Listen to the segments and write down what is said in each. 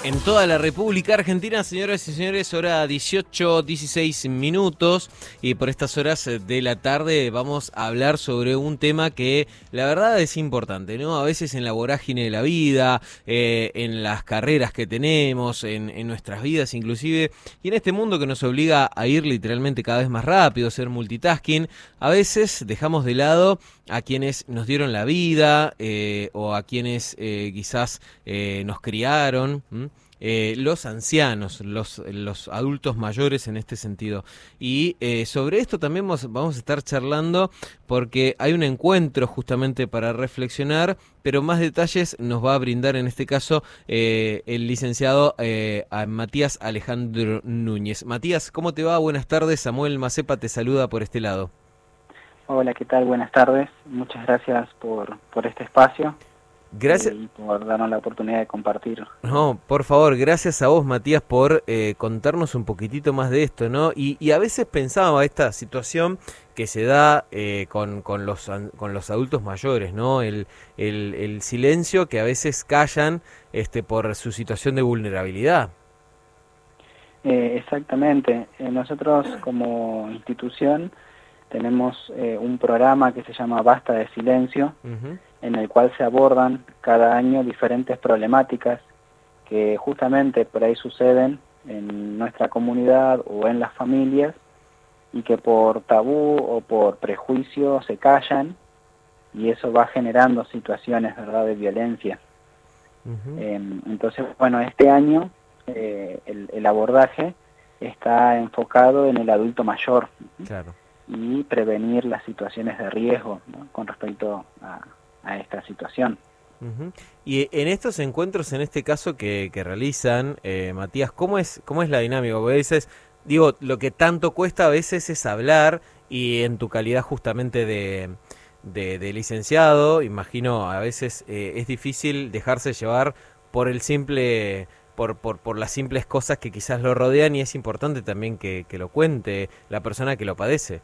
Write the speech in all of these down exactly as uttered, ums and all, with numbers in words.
En toda la República Argentina, señoras y señores, hora dieciocho, dieciséis minutos, y por estas horas de la tarde vamos a hablar sobre un tema que la verdad es importante, ¿no? A veces en la vorágine de la vida, eh, en las carreras que tenemos, en, en nuestras vidas inclusive, y en este mundo que nos obliga a ir literalmente cada vez más rápido, ser multitasking, a veces dejamos de lado a quienes nos dieron la vida, eh, o a quienes eh, quizás eh, nos criaron, ¿m? Eh, los ancianos, los, los adultos mayores en este sentido. Y eh, sobre esto también vamos, vamos a estar charlando porque hay un encuentro justamente para reflexionar, pero más detalles nos va a brindar en este caso eh, el licenciado eh, Matías Alejandro Núñez. Matías, ¿cómo te va? Buenas tardes. Samuel Macepa te saluda por este lado. Hola, ¿qué tal? Buenas tardes. Muchas gracias por, por este espacio. Gracias. Y por darnos la oportunidad de compartir. No, por favor, gracias a vos, Matías, por eh, contarnos un poquitito más de esto, ¿no? Y, y a veces pensaba esta situación que se da eh, con, con, los, con los adultos mayores, ¿no? El, el, el silencio que a veces callan este, por su situación de vulnerabilidad. Eh, exactamente. Eh, nosotros como institución tenemos eh, un programa que se llama Basta de Silencio, uh-huh. en el cual se abordan cada año diferentes problemáticas que justamente por ahí suceden en nuestra comunidad o en las familias y que por tabú o por prejuicio se callan, y eso va generando situaciones, ¿verdad?, de violencia. Uh-huh. Eh, entonces, bueno, este año eh, el, el abordaje está enfocado en el adulto mayor. Claro. Y prevenir las situaciones de riesgo, ¿no?, con respecto a, a esta situación. Uh-huh. Y en estos encuentros, en este caso que, que realizan, eh, Matías, ¿cómo es cómo es la dinámica? Porque a veces, digo, lo que tanto cuesta a veces es hablar, y en tu calidad justamente de, de, de licenciado, imagino a veces eh, es difícil dejarse llevar por el simple... Por, por, por las simples cosas que quizás lo rodean, y es importante también que, que lo cuente la persona que lo padece.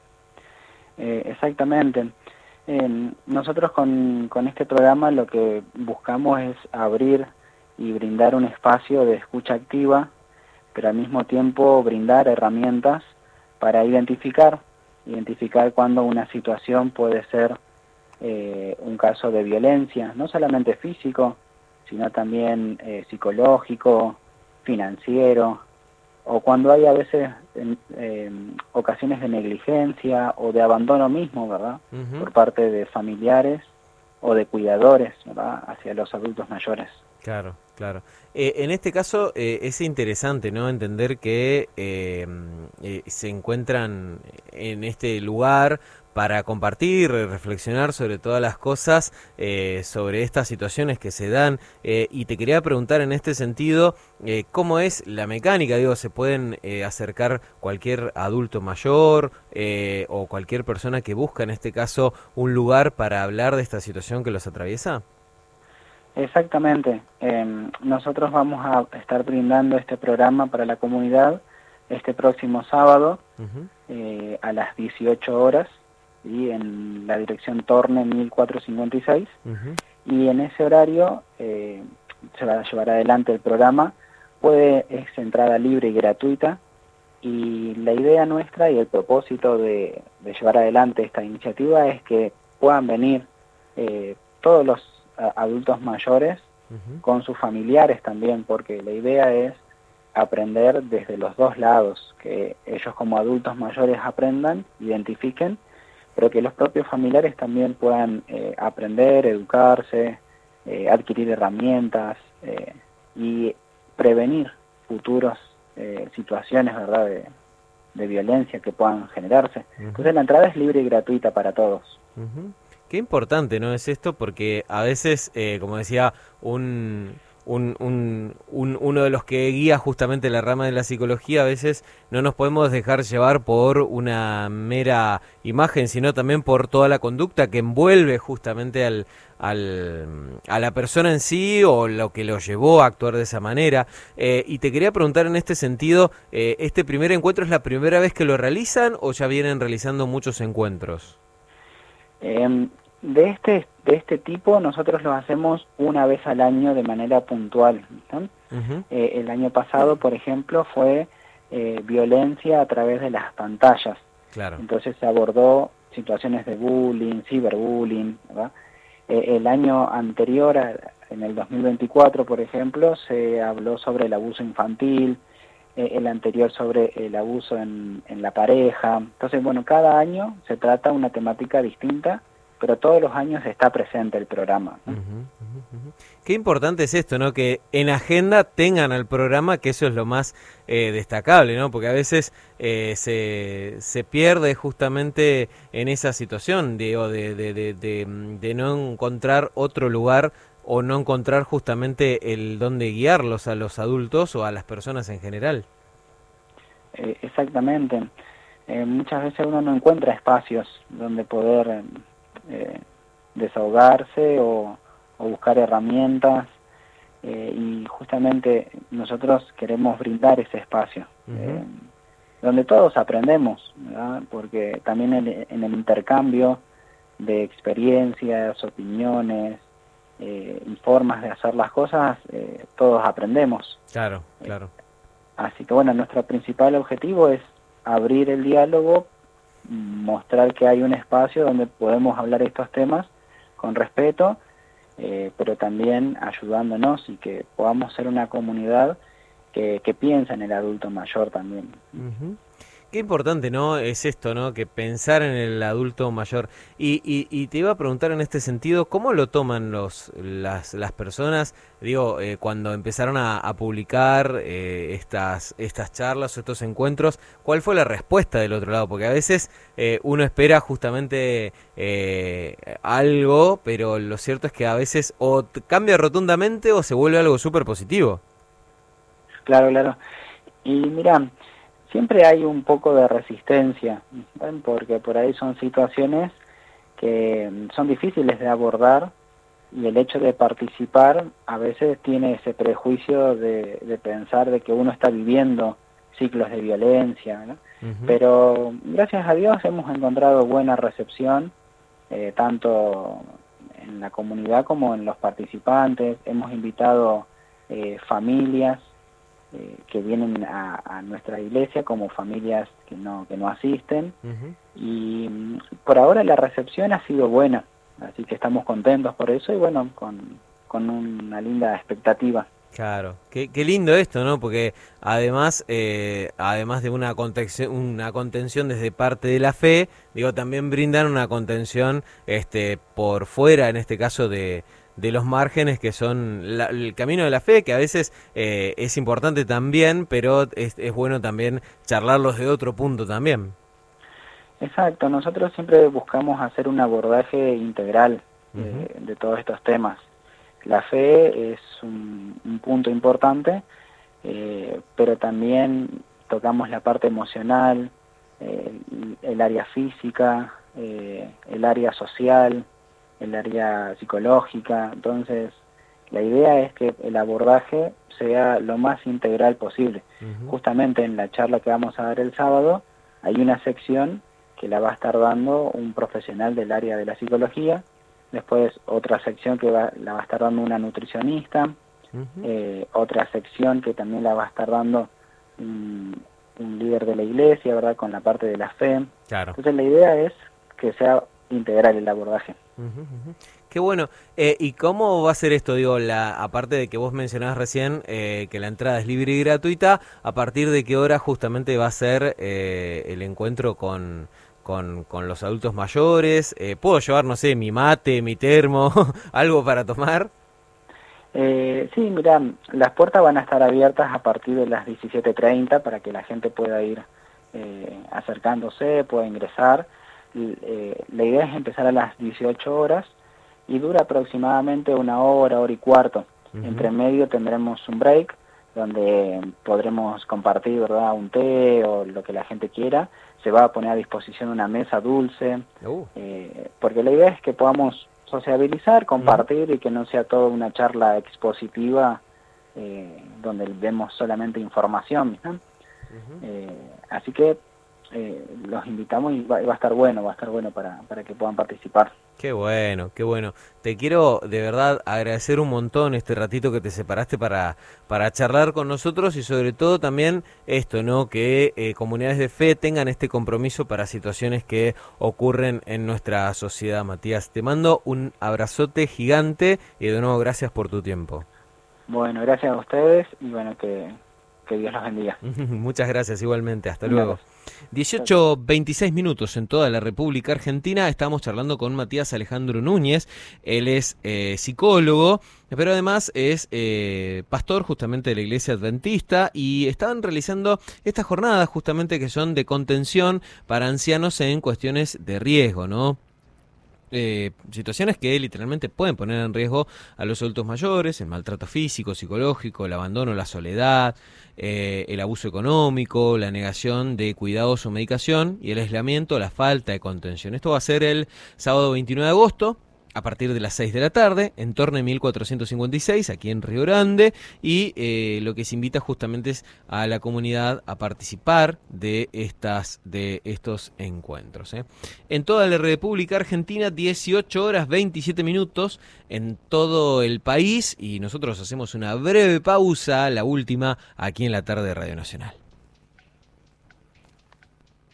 Eh, exactamente. Eh, nosotros con, con este programa lo que buscamos es abrir y brindar un espacio de escucha activa, pero al mismo tiempo brindar herramientas para identificar, identificar cuando una situación puede ser eh, un caso de violencia, no solamente físico, sino también eh, psicológico, financiero, o cuando hay a veces eh, eh, ocasiones de negligencia o de abandono mismo, ¿verdad?, uh-huh. por parte de familiares o de cuidadores, ¿verdad?, hacia los adultos mayores. Claro, claro. Eh, en este caso eh, es interesante, ¿no?, entender que eh, eh, se encuentran en este lugar para compartir, reflexionar sobre todas las cosas, eh, sobre estas situaciones que se dan, eh, y te quería preguntar en este sentido, eh, ¿cómo es la mecánica? Digo, ¿se pueden eh, acercar cualquier adulto mayor eh, o cualquier persona que busca en este caso un lugar para hablar de esta situación que los atraviesa? Exactamente. Eh, nosotros vamos a estar brindando este programa para la comunidad este próximo sábado, uh-huh. eh, a las dieciocho horas, y en la dirección Torne mil cuatrocientos cincuenta y seis, uh-huh. y en ese horario eh, se va a llevar adelante el programa. Puede, es entrada libre y gratuita, y la idea nuestra y el propósito de, de llevar adelante esta iniciativa es que puedan venir eh, todos los a, adultos mayores, uh-huh. con sus familiares también, porque la idea es aprender desde los dos lados, que ellos como adultos mayores aprendan, identifiquen, pero que los propios familiares también puedan eh, aprender, educarse, eh, adquirir herramientas eh, y prevenir futuras eh, situaciones, ¿verdad?, de, de violencia que puedan generarse. Uh-huh. Entonces la entrada es libre y gratuita para todos. Uh-huh. Qué importante, ¿no?, es esto, porque a veces, eh, como decía, un... Un, un, un, uno de los que guía justamente la rama de la psicología, a veces no nos podemos dejar llevar por una mera imagen, sino también por toda la conducta que envuelve justamente al, al, a la persona en sí, o lo que lo llevó a actuar de esa manera. Eh, y te quería preguntar en este sentido, eh, ¿este primer encuentro es la primera vez que lo realizan o ya vienen realizando muchos encuentros? Eh, de este de este tipo nosotros los hacemos una vez al año de manera puntual, ¿no? Uh-huh. eh, el año pasado, por ejemplo, fue eh, violencia a través de las pantallas. Claro. Entonces se abordó situaciones de bullying, ciberbullying, ¿verdad? Eh, el año anterior, a, en el dos mil veinticuatro, por ejemplo, se habló sobre el abuso infantil, eh, el anterior sobre el abuso en, en la pareja. Entonces, bueno, cada año se trata una temática distinta, pero todos los años está presente el programa, ¿no? Uh-huh, uh-huh, uh-huh. Qué importante es esto, ¿no? Que en agenda tengan al programa, que eso es lo más eh, destacable, ¿no? Porque a veces eh, se, se pierde justamente en esa situación de, de, de, de, de, de no encontrar otro lugar o no encontrar justamente el dónde guiarlos a los adultos o a las personas en general. Eh, exactamente. Eh, muchas veces uno no encuentra espacios donde poder... Eh, desahogarse o, o buscar herramientas eh, y justamente nosotros queremos brindar ese espacio uh-huh. eh, donde todos aprendemos, ¿verdad? Porque también en, en el intercambio de experiencias, opiniones eh, y formas de hacer las cosas, eh, todos aprendemos. Claro, claro. Eh, así que bueno, nuestro principal objetivo es abrir el diálogo, mostrar que hay un espacio donde podemos hablar estos temas con respeto, eh, pero también ayudándonos y que podamos ser una comunidad que, que piensa en el adulto mayor también. Uh-huh. Qué importante, ¿no? Es esto, ¿no? Que pensar en el adulto mayor. Y, y, y te iba a preguntar en este sentido, ¿cómo lo toman los las, las personas? Digo, eh, cuando empezaron a, a publicar eh, estas estas charlas o estos encuentros, ¿cuál fue la respuesta del otro lado? Porque a veces eh, uno espera justamente eh, algo, pero lo cierto es que a veces o cambia rotundamente o se vuelve algo súper positivo. Claro, claro. Y mira, siempre hay un poco de resistencia, ¿ven? Porque por ahí son situaciones que son difíciles de abordar y el hecho de participar a veces tiene ese prejuicio de, de pensar de que uno está viviendo ciclos de violencia, ¿no? Uh-huh. Pero gracias a Dios hemos encontrado buena recepción, eh, tanto en la comunidad como en los participantes. Hemos invitado eh, familias Eh, que vienen a, a nuestra iglesia como familias que no que no asisten uh-huh. y mm, por ahora la recepción ha sido buena, así que estamos contentos por eso y bueno, con, con una linda expectativa. Claro, qué, qué lindo esto, ¿no? Porque además eh, además de una contención, una contención desde parte de la fe, digo, también brindan una contención este por fuera, en este caso de de los márgenes que son la, el camino de la fe, que a veces eh, es importante también, pero es, es bueno también charlarlos de otro punto también. Exacto, nosotros siempre buscamos hacer un abordaje integral uh-huh. eh, de todos estos temas. La fe es un, un punto importante, eh, pero también tocamos la parte emocional, eh, el, el área física, eh, el área social, el área psicológica. Entonces la idea es que el abordaje sea lo más integral posible. Uh-huh. Justamente en la charla que vamos a dar el sábado hay una sección que la va a estar dando un profesional del área de la psicología, después otra sección que va, la va a estar dando una nutricionista, uh-huh. eh, otra sección que también la va a estar dando un, un líder de la iglesia, ¿verdad?, con la parte de la fe. Claro. Entonces la idea es que sea integral el abordaje. Uh-huh, uh-huh. Qué bueno. Eh, ¿Y cómo va a ser esto? Digo, la, aparte de que vos mencionabas recién eh, que la entrada es libre y gratuita, ¿a partir de qué hora justamente va a ser eh, el encuentro con, con, con los adultos mayores? Eh, ¿Puedo llevar, no sé, mi mate, mi termo, algo para tomar? Eh, sí, mira, las puertas van a estar abiertas a partir de las diecisiete treinta para que la gente pueda ir eh, acercándose, pueda ingresar. Eh, la idea es empezar a las dieciocho horas y dura aproximadamente una hora, hora y cuarto. Uh-huh. Entre medio tendremos un break donde podremos compartir, ¿verdad?, un té o lo que la gente quiera. Se va a poner a disposición una mesa dulce, uh. eh, porque la idea es que podamos sociabilizar, compartir uh-huh. y que no sea toda una charla expositiva eh, donde vemos solamente información, ¿no? Uh-huh. eh, así que Eh, los invitamos y va, va a estar bueno, va a estar bueno para, para que puedan participar. Qué bueno, qué bueno. Te quiero de verdad agradecer un montón este ratito que te separaste para, para charlar con nosotros y sobre todo también esto, ¿no? Que eh, comunidades de fe tengan este compromiso para situaciones que ocurren en nuestra sociedad, Matías. Te mando un abrazote gigante y de nuevo gracias por tu tiempo. Bueno, gracias a ustedes y bueno, que, que Dios los bendiga. Muchas gracias igualmente, hasta Gracias. luego. dieciocho veintiséis minutos en toda la República Argentina. Estamos charlando con Matías Alejandro Núñez. Él es eh, psicólogo, pero además es eh, pastor justamente de la Iglesia Adventista y estaban realizando estas jornadas justamente que son de contención para ancianos en cuestiones de riesgo, ¿no? Eh, situaciones que literalmente pueden poner en riesgo a los adultos mayores, el maltrato físico, psicológico, el abandono, la soledad, eh, el abuso económico, la negación de cuidados o medicación y el aislamiento, la falta de contención. Esto va a ser el sábado veintinueve de agosto. A partir de las seis de la tarde, en Torne mil cuatrocientos cincuenta y seis, aquí en Río Grande, y eh, lo que se invita justamente es a la comunidad a participar de estas de estos encuentros. ¿eh? En toda la República Argentina, dieciocho horas veintisiete minutos en todo el país, y nosotros hacemos una breve pausa, la última, aquí en la tarde de Radio Nacional.